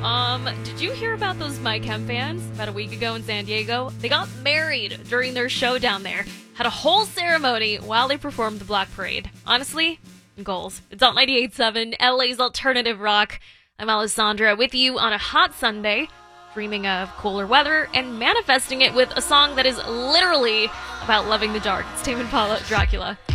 Did you hear about those My Chem fans about a week ago in San Diego? They got married during their show down there. Had a whole ceremony while they performed the Black Parade. Honestly, goals. It's Alt 98.7, LA's alternative rock. I'm Alessandra with you on a hot Sunday, dreaming of cooler weather and manifesting it with a song that is literally about loving the dark. It's Tame Impala, Dracula.